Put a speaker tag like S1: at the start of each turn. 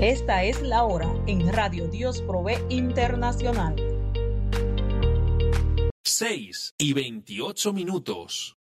S1: Esta es la hora en Radio Dios Provee Internacional.
S2: 6:28.